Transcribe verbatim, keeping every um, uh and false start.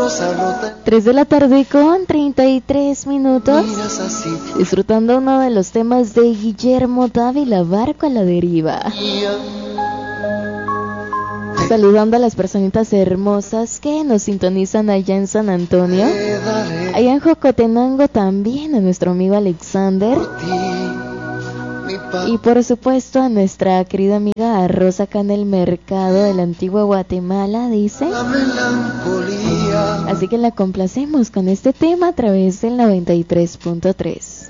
tres de la tarde con treinta y tres minutos. Disfrutando uno de los temas de Guillermo Dávila, Barco a la Deriva. Saludando a las personitas hermosas que nos sintonizan allá en San Antonio. Allá en Jocotenango también a nuestro amigo Alexander. Y por supuesto a nuestra querida amiga Rosa acá en el mercado de la antigua Guatemala, dice. Así que la complacemos con este tema a través del noventa y tres punto tres.